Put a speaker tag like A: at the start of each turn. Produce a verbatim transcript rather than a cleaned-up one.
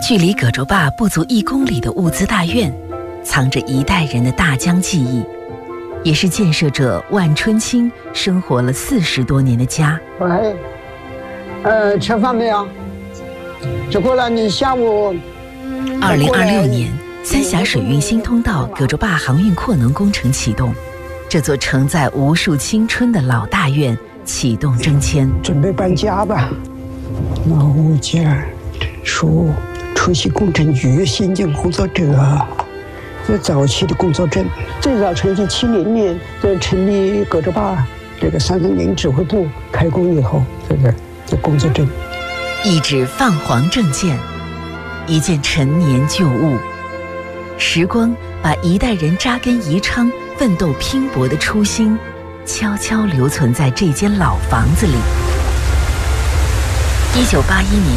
A: 距离葛洲坝不足一公里的物资大院，藏着一代人的大江记忆，也是建设者万春青生活了四十多年的家。
B: 喂，呃，吃饭没有？吃过了，你下午。
A: 二零二六年，三峡水运新通道葛洲坝航运扩能工程启动，这座承载无数青春的老大院启动征迁，
B: 准备搬家吧。老物件属出席工程局新建工作者，这早期的工作证，最早成立七零年，这成立葛洲坝这个三三零指挥部开工以后，这个这工作证，
A: 一纸泛黄证件，一件陈年旧物。时光把一代人扎根宜昌、奋斗拼搏的初心，悄悄留存在这间老房子里。一九八一年。